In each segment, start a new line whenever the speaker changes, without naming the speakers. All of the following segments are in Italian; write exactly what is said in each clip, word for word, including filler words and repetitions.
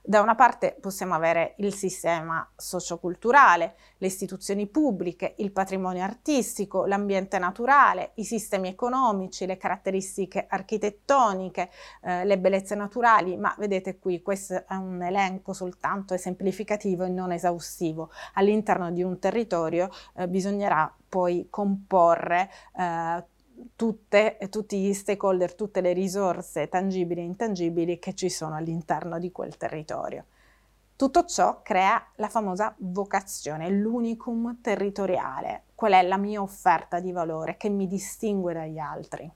Da una parte possiamo avere il sistema socioculturale, le istituzioni pubbliche, il patrimonio artistico, l'ambiente naturale, i sistemi economici, le caratteristiche architettoniche, eh, le bellezze naturali, ma vedete qui questo è un elenco soltanto esemplificativo e non esaustivo. All'interno di un territorio eh, bisognerà poi comporre eh, Tutte, tutti gli stakeholder, tutte le risorse tangibili e intangibili che ci sono all'interno di quel territorio. Tutto ciò crea la famosa vocazione, l'unicum territoriale. Qual è la mia offerta di valore che mi distingue dagli altri?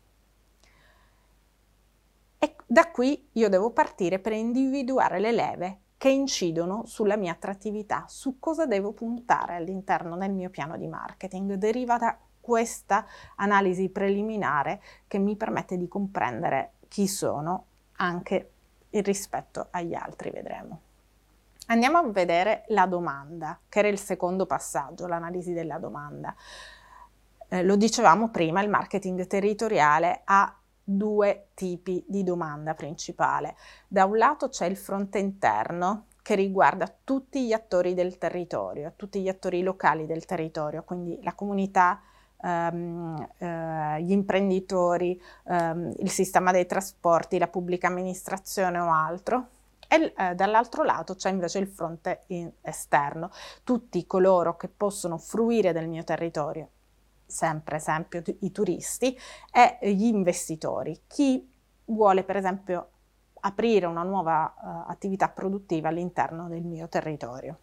E da qui io devo partire per individuare le leve che incidono sulla mia attrattività, su cosa devo puntare all'interno del mio piano di marketing. Deriva da questa analisi preliminare che mi permette di comprendere chi sono anche in rispetto agli altri, vedremo. Andiamo a vedere la domanda, che era il secondo passaggio, l'analisi della domanda. Eh, lo dicevamo prima, il marketing territoriale ha due tipi di domanda principale. Da un lato c'è il fronte interno, che riguarda tutti gli attori del territorio, tutti gli attori locali del territorio, quindi la comunità, ehm, eh, gli imprenditori, ehm, il sistema dei trasporti, la pubblica amministrazione o altro. E eh, dall'altro lato c'è invece il fronte in, esterno, tutti coloro che possono fruire del mio territorio, sempre esempio i turisti e gli investitori, chi vuole per esempio aprire una nuova uh, attività produttiva all'interno del mio territorio.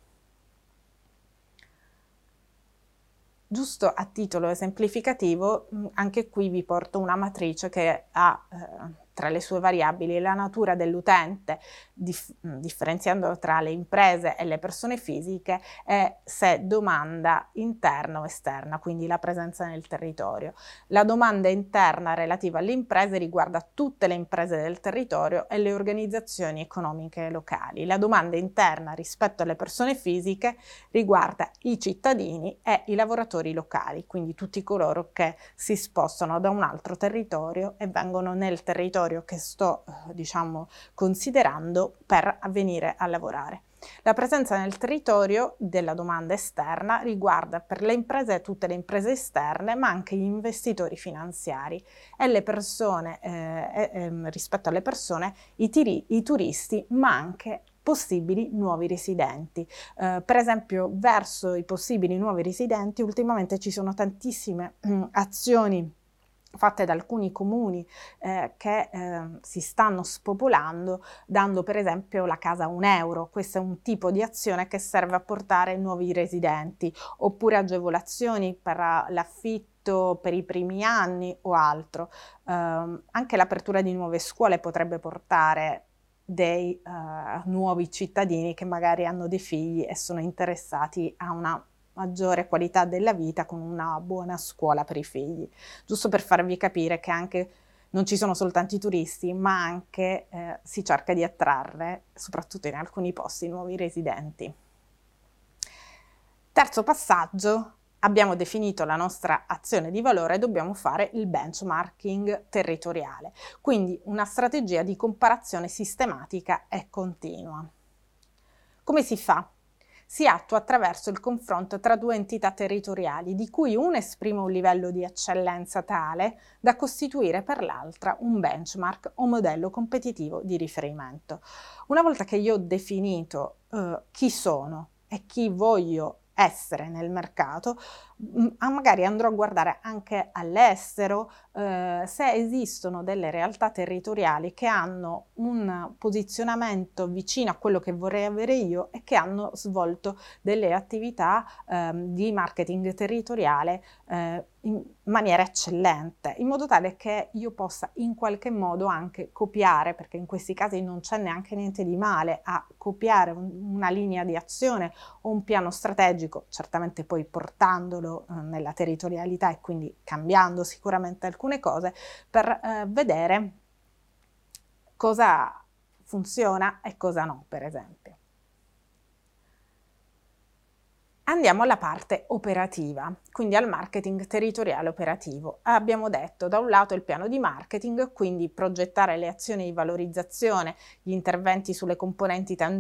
Giusto a titolo esemplificativo, anche qui vi porto una matrice che ha eh, tra le sue variabili la natura dell'utente, dif- differenziando tra le imprese e le persone fisiche, e se domanda interna o esterna, quindi la presenza nel territorio. La domanda interna relativa alle imprese riguarda tutte le imprese del territorio e le organizzazioni economiche locali. La domanda interna rispetto alle persone fisiche riguarda i cittadini e i lavoratori locali, quindi tutti coloro che si spostano da un altro territorio e vengono nel territorio che sto eh, diciamo considerando per venire a lavorare. La presenza nel territorio della domanda esterna riguarda per le imprese tutte le imprese esterne, ma anche gli investitori finanziari e le persone, eh, eh, rispetto alle persone, i, tiri, i turisti, ma anche possibili nuovi residenti. Eh, per esempio, verso i possibili nuovi residenti, ultimamente ci sono tantissime mh, azioni fatte da alcuni comuni eh, che eh, si stanno spopolando, dando per esempio la casa a un euro. Questo è un tipo di azione che serve a portare nuovi residenti, oppure agevolazioni per l'affitto per i primi anni o altro. Eh, anche l'apertura di nuove scuole potrebbe portare dei uh, nuovi cittadini che magari hanno dei figli e sono interessati a una maggiore qualità della vita con una buona scuola per i figli. Giusto per farvi capire che anche non ci sono soltanto i turisti, ma anche eh, si cerca di attrarre, soprattutto in alcuni posti, nuovi residenti. Terzo passaggio. Abbiamo definito la nostra azione di valore e dobbiamo fare il benchmarking territoriale, quindi una strategia di comparazione sistematica e continua. Come si fa? Si attua attraverso il confronto tra due entità territoriali, di cui una esprime un livello di eccellenza tale da costituire per l'altra un benchmark o modello competitivo di riferimento. Una volta che io ho definito eh, chi sono e chi voglio essere nel mercato, magari andrò a guardare anche all'estero eh, se esistono delle realtà territoriali che hanno un posizionamento vicino a quello che vorrei avere io e che hanno svolto delle attività eh, di marketing territoriale eh, in maniera eccellente, in modo tale che io possa in qualche modo anche copiare, perché in questi casi non c'è neanche niente di male a copiare un, una linea di azione o un piano strategico, certamente poi portandolo eh, nella territorialità e quindi cambiando sicuramente alcune cose, per eh, vedere cosa funziona e cosa no, per esempio. Andiamo alla parte operativa, quindi al marketing territoriale operativo. Abbiamo detto da un lato il piano di marketing, quindi progettare le azioni di valorizzazione, gli interventi sulle componenti tangibili